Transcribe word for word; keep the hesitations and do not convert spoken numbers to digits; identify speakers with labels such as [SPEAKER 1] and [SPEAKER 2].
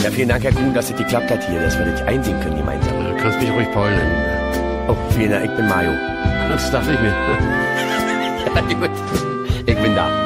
[SPEAKER 1] Ja, vielen Dank, Herr Kuhn, dass es geklappt hat hier, dass wir das einsehen können gemeinsam.
[SPEAKER 2] Du kannst mich ruhig Paul nennen.
[SPEAKER 1] Oh, vielen Dank, ich bin Mario.
[SPEAKER 2] Das dachte ich mir.
[SPEAKER 1] Ja, gut, ich bin da.